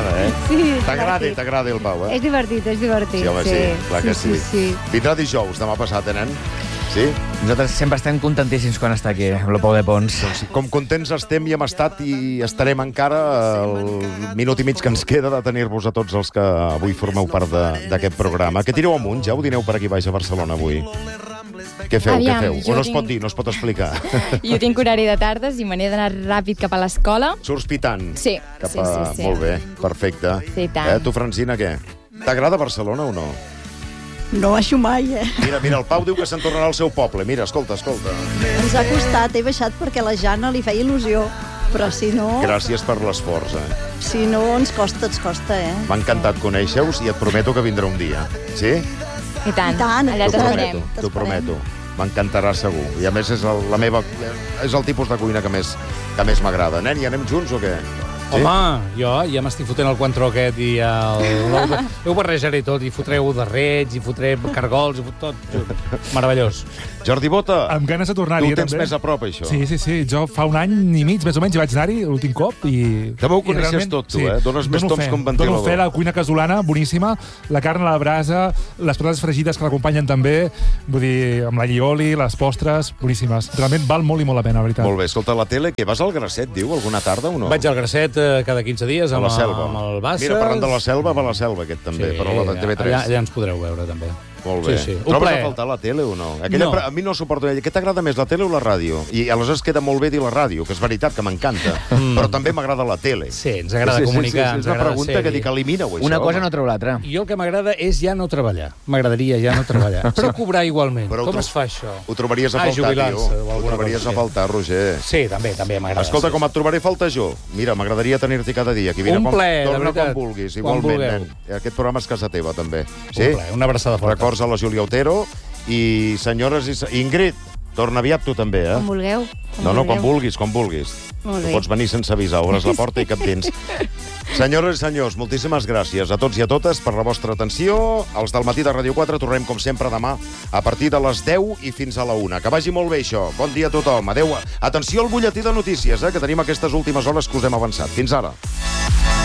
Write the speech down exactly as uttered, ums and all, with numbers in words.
T'agrada, eh? Sí, T'agrada, divertit. t'agrada el Pau, eh? És divertit, és divertit. Sí, home, sí, clar que sí. sí, sí. Vindrà dijous, demà passat, eh, nen? Sí? Nosaltres sempre estem contentíssims quan està aquí, amb el Pau de Pons. Doncs com contents estem i hem estat i estarem encara el minut i mig que ens queda de tenir-vos a tots els que avui formeu part de- d'aquest programa. Que tireu amunt, ja ho dineu per aquí baix a Barcelona avui. Què feu, Aviam, què feu? jo O no es tinc- pot dir, no es pot explicar. Jo tinc horari de tardes i me n'he d'anar ràpid cap a l'escola. Surts pitant. Sí, Cap sí, a... sí, sí. Molt bé, perfecte. Sí, i tant. Eh, tu, Francina, què? T'agrada Barcelona o no? No baixo mai, eh? Mira, mira, el Pau diu que se'n tornarà al seu poble. Mira, escolta, escolta. Ens ha costat, he baixat perquè a la Jana li feia il·lusió. Però si no, Gràcies per l'esforç, eh? si no ens costa, ens costa, eh? M'ha encantat conèixer-vos i et prometo que vindrà un dia. Sí? I tant, I tant, allà T'ho t'esperem. prometo, t'ho prometo. M'encantarà segur. I a més és el, la meva, és el tipus de cuina que més, que més m'agrada. Nen, i anem junts o què? Sí? Home, jo ja m'estic fotent el quantró aquest i el... Jo ho barrejaré tot, i fotré ou de reig, i fotré cargols, i fot tot. Meravellós. Jordi Bota, Amb ganes de tu tornar-hi, ho eh, tens també. més a prop, això. Sí, sí, sí. Jo fa un any i mig, més o menys, hi vaig anar-hi l'últim cop i... També ho i coneixes realment, tot, tu, eh? Dones més dono toms fe, que un ventilador. Dono fe, la cuina casolana, boníssima, la carn a la brasa, les patates fregides que l'acompanyen també, vull dir, amb la llioli, les postres, boníssimes. Realment val molt i molt la pena, la veritat. Molt bé, escolta, la tele, què vas al Grasset, diu, alguna tarda o no? Vaig al Grasset eh, cada quinze dies a amb, la selva. amb el Bassas. Mira, parlant de la selva, va a la selva, aquest també, però la de T V tres. Allà, allà ens podreu veure, també. Molt bé. Sí, sí. Un Trobes plaer. a faltar la tele o no? Aquella, No. A mi no suporto ella. Què t'agrada més, la tele o la ràdio? I aleshores queda molt bé dir la ràdio, que és veritat que m'encanta, Mm. però també m'agrada la tele. Sí, ens agrada sí, sí, comunicar, Sí, sí, ens és una agrada pregunta ser-hi. que dic, elimina-ho, això. Una cosa home. no treu l'altra. Jo el que m'agrada és ja no treballar. M'agradaria ja no treballar. Però cobrar igualment. Però ho Com tro- es fa això? Ho trobaries a Ah, faltar, jubilar-se tio. o Ho alguna trobaries cosa a així. faltar, Roger. Sí, també, també m'agrada. Escolta, sí, com et trobaré a faltar jo? Mira, m'agradaria tenir-te cada dia. Aquí vine Un quan, plaer, de torna veritat. quan vulguis, Quan igualment, vulgueu. nen. Aquest programa és casa teva, també. Sí? Un plaer, una abraçada forta. Records a la Júlia Otero i senyores i... se- Ingrid, torna aviat tu també, eh? Com vulgueu. Com No, no, quan vulgueu. vulguis, quan vulguis. Molt Tu bé. pots venir sense avisar, obres la porta i cap dins. Senyores i senyors, moltíssimes gràcies a tots i a totes per la vostra atenció. Els del matí de Ràdio quatre tornem, com sempre, demà a partir de les deu i fins a la una. Que vagi molt bé, això. Bon dia a tothom. Adéu. Atenció al butlletí de notícies, eh, que tenim aquestes últimes hores que us hem avançat. Fins ara.